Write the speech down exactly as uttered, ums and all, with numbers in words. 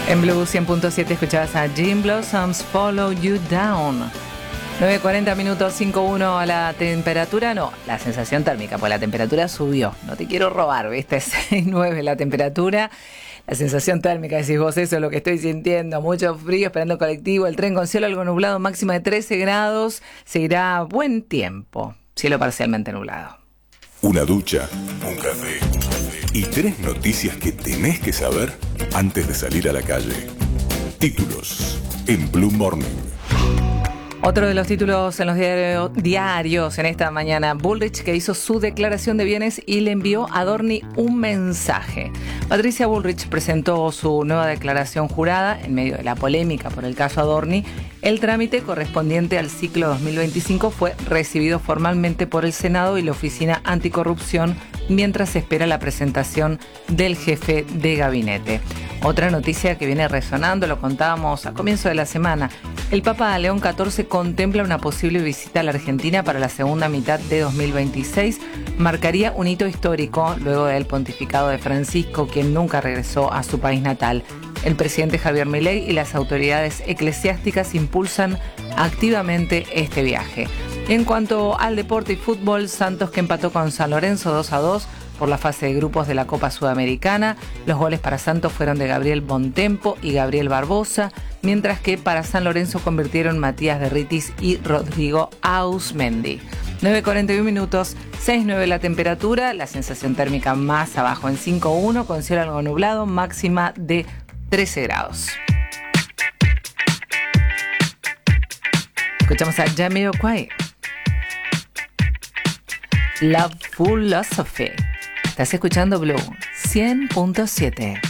En Blue cien punto siete escuchabas a Jim Blossoms, Follow You Down. nueve cuarenta minutos, cinco uno a la temperatura, no, la sensación térmica, pues la temperatura subió. No te quiero robar, ¿viste? seis nueve la temperatura. La sensación térmica, decís vos, eso es lo que estoy sintiendo. Mucho frío, esperando colectivo, el tren con cielo algo nublado, máxima de trece grados. Seguirá buen tiempo, cielo parcialmente nublado. Una ducha, un café y tres noticias que tenés que saber antes de salir a la calle. Títulos en Blue Morning. Otro de los títulos en los diario, diarios en esta mañana, Bullrich que hizo su declaración de bienes y le envió a Adorni un mensaje. Patricia Bullrich presentó su nueva declaración jurada en medio de la polémica por el caso Adorni. El trámite correspondiente al ciclo dos mil veinticinco fue recibido formalmente por el Senado y la Oficina Anticorrupción mientras se espera la presentación del jefe de gabinete. Otra noticia que viene resonando, lo contábamos a comienzo de la semana. El Papa León catorce contempla una posible visita a la Argentina para la segunda mitad de dos mil veintiséis. Marcaría un hito histórico luego del pontificado de Francisco, quien nunca regresó a su país natal. El presidente Javier Milei y las autoridades eclesiásticas impulsan activamente este viaje. En cuanto al deporte y fútbol, Santos que empató con San Lorenzo dos a dos por la fase de grupos de la Copa Sudamericana. Los goles para Santos fueron de Gabriel Bontempo y Gabriel Barbosa, mientras que para San Lorenzo convirtieron Matías Derritis y Rodrigo Ausmendi. nueve cuarenta y uno minutos, seis nueve la temperatura, la sensación térmica más abajo en cinco uno, con cielo algo nublado, máxima de trece grados. Escuchamos a Jamiroquai. Love Philosophy. Estás escuchando Blue cien punto siete.